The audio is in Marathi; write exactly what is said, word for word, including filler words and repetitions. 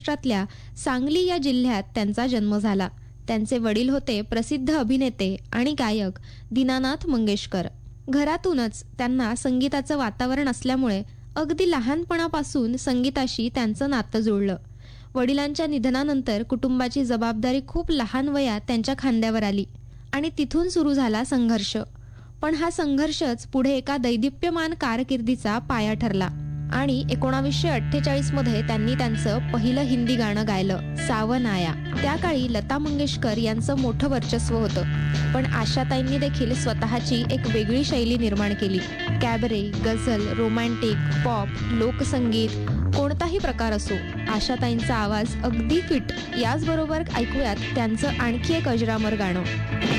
महाराष्ट्रातल्या सांगली या जिल्ह्यात त्यांचा जन्म झाला. त्यांचे वडील होते प्रसिद्ध अभिनेते आणि गायक दीनानाथ मंगेशकर. घरातूनच त्यांना संगीताचं वातावरण असल्यामुळे अगदी लहानपणापासून संगीताशी त्यांचं नातं जुळलं. वडिलांच्या निधनानंतर कुटुंबाची जबाबदारी खूप लहान वयात त्यांच्या खांद्यावर आली आणि तिथून सुरू झाला संघर्ष. पण हा संघर्षच पुढे एका दैदिप्यमान कारकिर्दीचा पाया ठरला आणि एकोणावीसशे अठ्ठेचाळीस मध्ये त्यांनी त्यांचं पहिलं हिंदी गाणं गायलं, सावन आया. त्या काळी लता मंगेशकर यांचं मोठं वर्चस्व होतं, पण आशाताईंनी देखील स्वतःची एक वेगळी शैली निर्माण केली. कॅबरे, गझल, रोमॅन्टिक, पॉप, लोकसंगीत कोणताही प्रकार असो, आशाताईंचा आवाज अगदी फिट. याचबरोबर ऐकूयात त्यांचं आणखी एक अजरामर गाणं.